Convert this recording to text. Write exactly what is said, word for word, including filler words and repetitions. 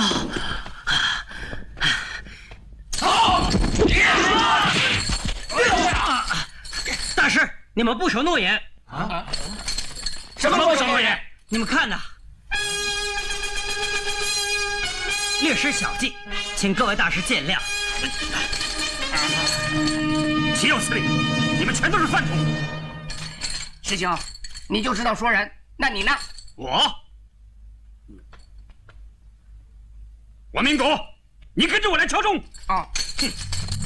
大师，你们不守诺言啊！什么不守诺言？ 你们看呐，略施小计，请各位大师见谅。 岂有此理！你们全都是饭桶！ 师兄，你就知道说人，那你呢？ 我，王明祖，你跟着我来敲钟。 哦。 哼。